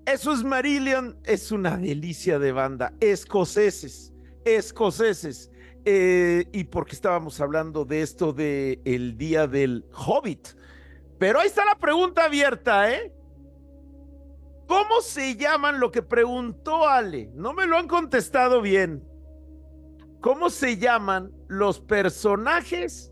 Eso es Marillion, es una delicia de banda, escoceses, escoceses. Y porque estábamos hablando de esto de el día del Hobbit. Pero ahí está la pregunta abierta, ¿eh? ¿Cómo se llaman lo que preguntó Ale? No me lo han contestado bien. ¿Cómo se llaman los personajes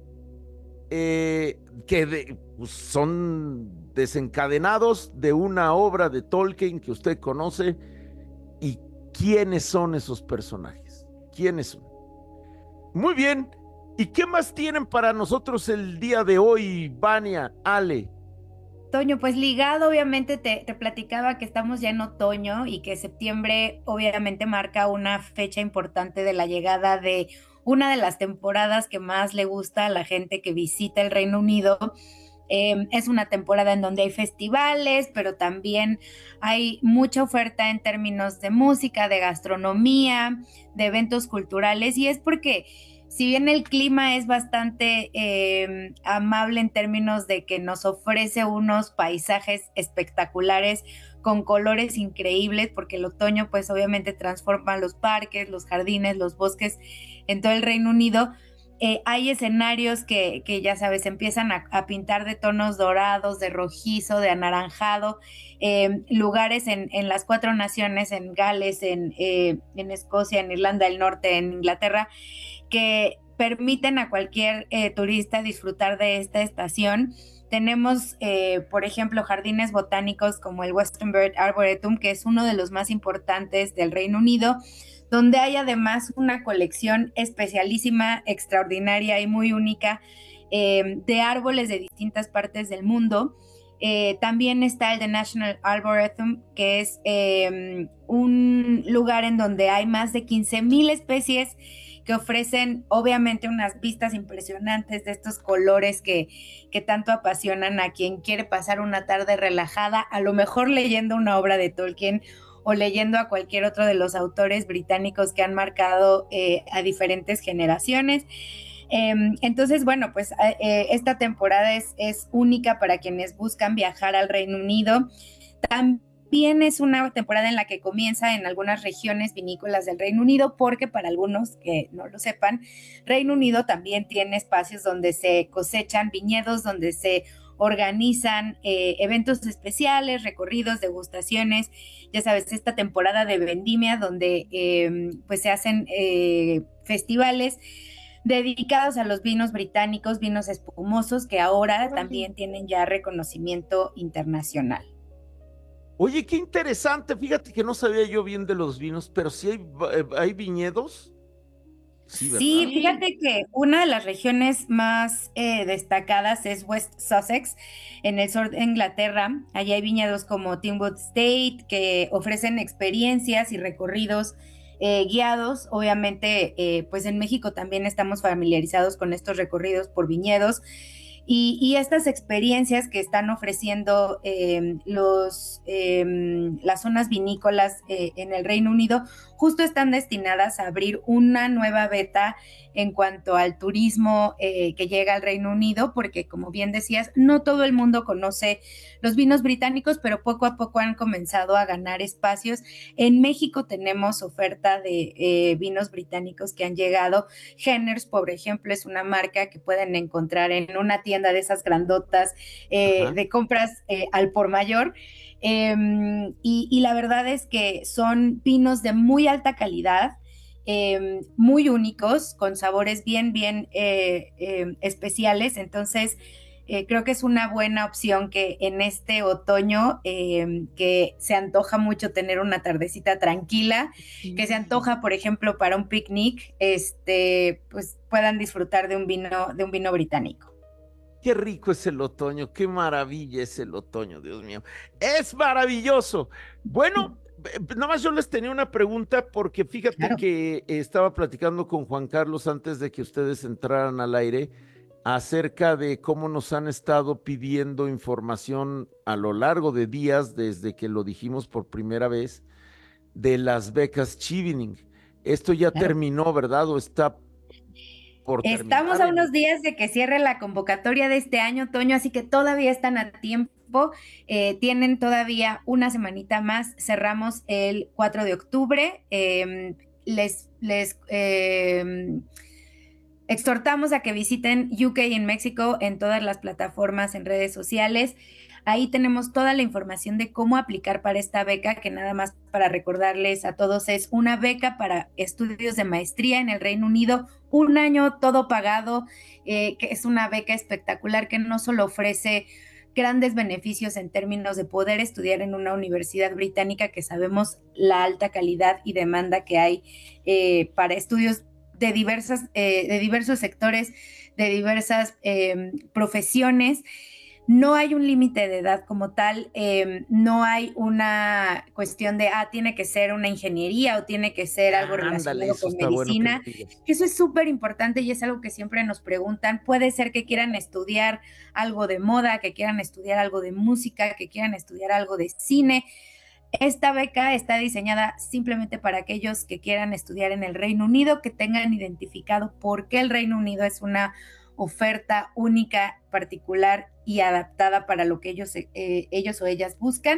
pues, son desencadenados de una obra de Tolkien que usted conoce? ¿Y quiénes son esos personajes? ¿Quiénes son? Muy bien. ¿Y qué más tienen para nosotros el día de hoy, Vania, Ale? Toño, pues ligado, obviamente te platicaba que estamos ya en otoño y que septiembre obviamente marca una fecha importante de la llegada de una de las temporadas que más le gusta a la gente que visita el Reino Unido. Es una temporada en donde hay festivales, pero también hay mucha oferta en términos de música, de gastronomía, de eventos culturales, y es porque si bien el clima es bastante amable en términos de que nos ofrece unos paisajes espectaculares con colores increíbles, porque el otoño pues obviamente transforma los parques, los jardines, los bosques en todo el Reino Unido. Hay escenarios que, ya sabes, empiezan a pintar de tonos dorados, de rojizo, de anaranjado, lugares en las cuatro naciones, en Gales, en Escocia, en Irlanda del Norte, en Inglaterra, que permiten a cualquier turista disfrutar de esta estación. Tenemos, por ejemplo, jardines botánicos como el Westonbirt Arboretum, que es uno de los más importantes del Reino Unido, donde hay además una colección especialísima, extraordinaria y muy única de árboles de distintas partes del mundo. También está el The National Arboretum, que es un lugar en donde hay más de 15,000 especies que ofrecen obviamente unas vistas impresionantes de estos colores que tanto apasionan a quien quiere pasar una tarde relajada, a lo mejor leyendo una obra de Tolkien o leyendo a cualquier otro de los autores británicos que han marcado a diferentes generaciones. Entonces, bueno, pues esta temporada es única para quienes buscan viajar al Reino Unido. También es una temporada en la que comienza en algunas regiones vinícolas del Reino Unido, porque para algunos que no lo sepan, Reino Unido también tiene espacios donde se cosechan viñedos, donde se organizan eventos especiales, recorridos, degustaciones, ya sabes, esta temporada de vendimia donde pues se hacen festivales dedicados a los vinos británicos, vinos espumosos, que ahora Órale. también tienen ya reconocimiento internacional. Oye, qué interesante. Fíjate que no sabía yo bien de los vinos, pero sí hay viñedos. Sí, Sí, ¿verdad? fíjate que una de las regiones más destacadas es West Sussex, en el sur de Inglaterra. Allí hay viñedos como Tynwood State, que ofrecen experiencias y recorridos guiados. Obviamente, pues en México también estamos familiarizados con estos recorridos por viñedos. Y estas experiencias que están ofreciendo las zonas vinícolas en el Reino Unido justo están destinadas a abrir una nueva beta en cuanto al turismo que llega al Reino Unido, porque como bien decías, no todo el mundo conoce los vinos británicos, pero poco a poco han comenzado a ganar espacios. En México tenemos oferta de vinos británicos que han llegado. Henners, por ejemplo, es una marca que pueden encontrar en una tienda de esas grandotas Ajá. de compras al por mayor. Y la verdad es que son vinos de muy alta calidad, muy únicos, con sabores bien especiales. Entonces, creo que es una buena opción que en este otoño, que se antoja mucho tener una tardecita tranquila, que se Sí. antoja, por ejemplo, para un picnic, pues puedan disfrutar de un vino británico. Qué rico es el otoño, qué maravilla es el otoño, Dios mío. Es maravilloso. Bueno, nada más yo les tenía una pregunta porque fíjate Claro. que estaba platicando con Juan Carlos antes de que ustedes entraran al aire acerca de cómo nos han estado pidiendo información a lo largo de días desde que lo dijimos por primera vez de las becas Chevening. Esto ya Claro. terminó, ¿verdad? ¿O está por Estamos terminar? a unos días de que cierre la convocatoria de este año, Toño, así que todavía están a tiempo Expo. Tienen todavía una semanita más, cerramos el 4 de octubre. Les exhortamos a que visiten UK en México en todas las plataformas, en redes sociales. Ahí tenemos toda la información de cómo aplicar para esta beca, que nada más para recordarles a todos es una beca para estudios de maestría en el Reino Unido, un año todo pagado, que es una beca espectacular que no solo ofrece grandes beneficios en términos de poder estudiar en una universidad británica, que sabemos la alta calidad y demanda que hay para estudios de diversos sectores, de diversas profesiones. No hay un límite de edad como tal, no hay una cuestión de, tiene que ser una ingeniería o tiene que ser algo relacionado con medicina. Bueno eso es súper importante y es algo que siempre nos preguntan. Puede ser que quieran estudiar algo de moda, que quieran estudiar algo de música, que quieran estudiar algo de cine. Esta beca está diseñada simplemente para aquellos que quieran estudiar en el Reino Unido, que tengan identificado por qué el Reino Unido es una oferta única, particular y adaptada para lo que ellos o ellas buscan.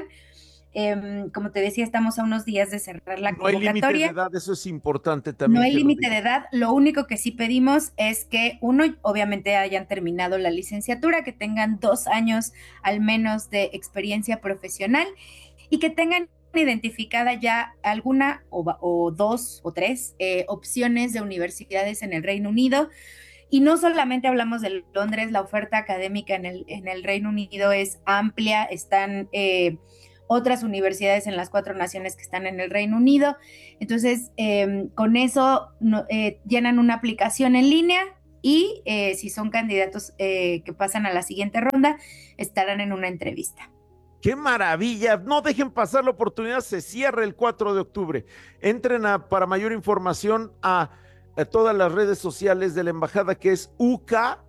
Como te decía, estamos a unos días de cerrar la convocatoria. No hay límite de edad, eso es importante también. No hay límite de edad, lo único que sí pedimos es que uno, obviamente hayan terminado la licenciatura, que tengan 2 años al menos de experiencia profesional y que tengan identificada ya alguna o 2 o 3 opciones de universidades en el Reino Unido. Y no solamente hablamos de Londres, la oferta académica en el Reino Unido es amplia, están otras universidades en las 4 naciones que están en el Reino Unido. Entonces, con eso llenan una aplicación en línea y si son candidatos que pasan a la siguiente ronda, estarán en una entrevista. ¡Qué maravilla! No dejen pasar la oportunidad, se cierra el 4 de octubre. Entren para mayor información a todas las redes sociales de la embajada, que es UK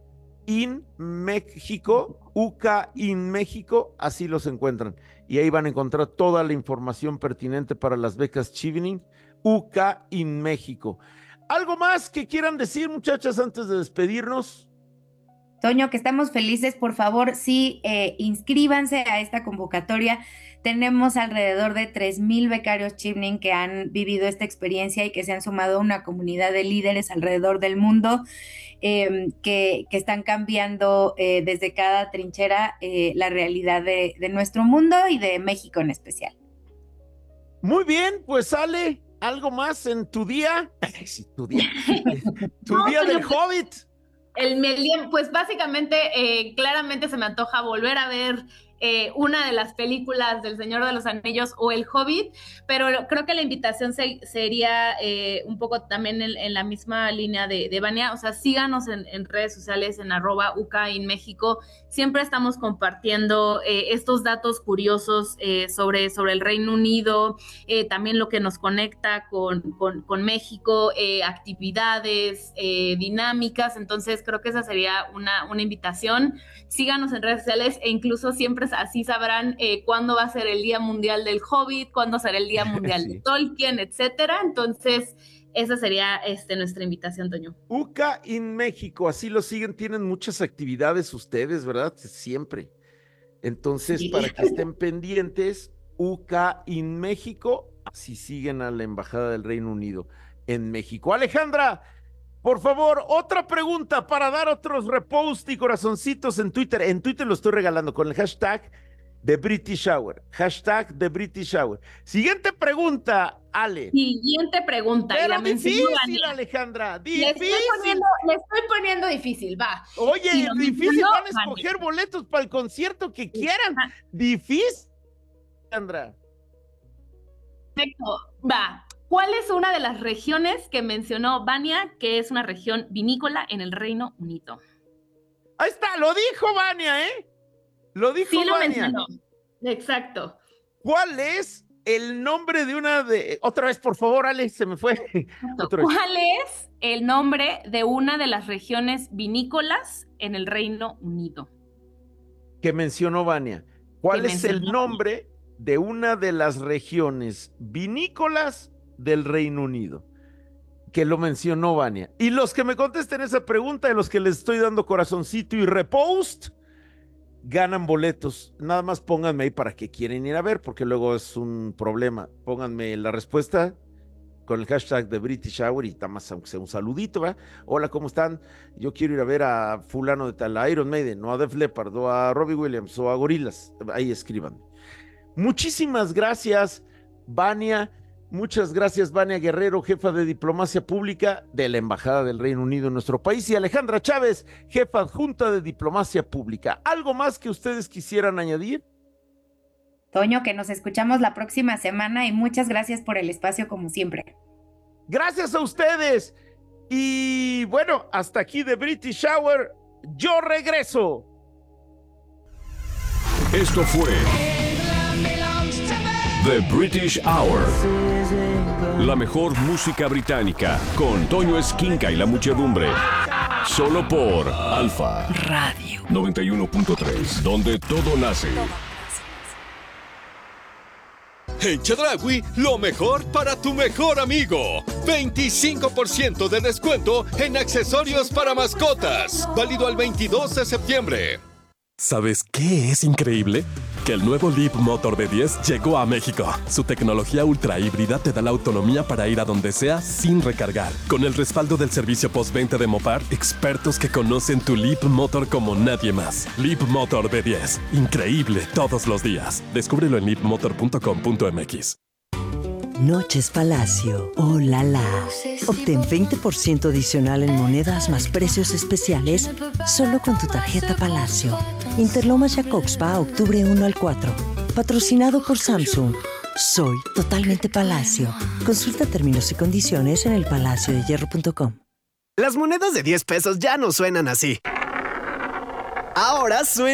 in México, UK in México, así los encuentran. Y ahí van a encontrar toda la información pertinente para las becas Chevening, UK in México. ¿Algo más que quieran decir, muchachas, antes de despedirnos? Toño, que estamos felices, por favor, sí, inscríbanse a esta convocatoria. Tenemos alrededor de 3,000 becarios Chevening que han vivido esta experiencia y que se han sumado a una comunidad de líderes alrededor del mundo que están cambiando desde cada trinchera la realidad de nuestro mundo y de México en especial. Muy bien, pues Ale, ¿algo más en tu día? Sí, tu día. Tu día del Hobbit. Pues básicamente, claramente se me antoja volver a ver una de las películas del Señor de los Anillos o El Hobbit, pero creo que la invitación sería un poco también en la misma línea de Vania. O sea, síganos en redes sociales en @UKInMéxico. Siempre estamos compartiendo estos datos curiosos sobre el Reino Unido, también lo que nos conecta con México, actividades, dinámicas. Entonces creo que esa sería una invitación. Síganos en redes sociales e incluso siempre así sabrán cuándo va a ser el Día Mundial del Hobbit, cuándo será el Día Mundial de Tolkien, etcétera. Entonces, esa sería nuestra invitación, Toño. UK in México, así lo siguen, tienen muchas actividades ustedes, ¿verdad? Siempre. Entonces, sí, para que estén pendientes, UK in México, así siguen a la Embajada del Reino Unido en México. Alejandra, por favor, otra pregunta para dar otros repost y corazoncitos en Twitter. En Twitter lo estoy regalando con el hashtag The British Hour. Hashtag The British Hour. Siguiente pregunta, Ale. Siguiente pregunta. Pero difícil, Alejandra. Difícil. Le estoy poniendo difícil, va. Oye, difícil, van a escoger boletos para el concierto que quieran. Difícil, Alejandra. Perfecto, va. ¿Cuál es una de las regiones que mencionó Vania, que es una región vinícola en el Reino Unido? Ahí está, lo dijo Vania, ¿eh? Lo dijo sí, Vania. Mencionó. Exacto. ¿Cuál es el nombre de una de... Otra vez, por favor, Ale, se me fue. ¿Cuál es el nombre de una de las regiones vinícolas en el Reino Unido? Que mencionó Vania. ¿Cuál es el nombre de una de las regiones vinícolas del Reino Unido? Que lo mencionó Vania. Y los que me contesten esa pregunta, de los que les estoy dando corazoncito y repost, ganan boletos. Nada más pónganme ahí para que quieren ir a ver, porque luego es un problema. Pónganme la respuesta con el hashtag de British Hour y nada más, aunque sea un saludito, ¿verdad? Hola, ¿cómo están? Yo quiero ir a ver a fulano de tal, a Iron Maiden, o a Def Leppard, o a Robbie Williams, o a Gorillaz. Ahí escríbanme. Muchísimas gracias, Vania. Muchas gracias, Vania Guerrero, jefa de diplomacia pública de la Embajada del Reino Unido en nuestro país, y Alejandra Chávez, jefa adjunta de diplomacia pública. ¿Algo más que ustedes quisieran añadir? Toño, que nos escuchamos la próxima semana y muchas gracias por el espacio como siempre. Gracias a ustedes. Y bueno, hasta aquí de British Hour. Yo regreso. Esto fue The British Hour. La mejor música británica con Toño Esquinca y la muchedumbre. Solo por Alfa Radio 91.3, donde todo nace. En Chedraui, lo mejor para tu mejor amigo. 25% de descuento en accesorios para mascotas. Válido al 22 de septiembre. ¿Sabes qué es increíble? Que el nuevo Leap Motor B10 llegó a México. Su tecnología ultra híbrida te da la autonomía para ir a donde sea sin recargar. Con el respaldo del servicio postventa de Mopar, expertos que conocen tu Leap Motor como nadie más. Leap Motor B10. Increíble todos los días. Descúbrelo en leapmotor.com.mx. Noches Palacio. ¡Oh, la la! Obtén 20% adicional en monedas más precios especiales solo con tu tarjeta Palacio. Interlomas Jacobspa, octubre 1 al 4. Patrocinado por Samsung. Soy totalmente Palacio. Consulta términos y condiciones en elpalaciodehierro.com. Las monedas de 10 pesos ya no suenan así. Ahora suenan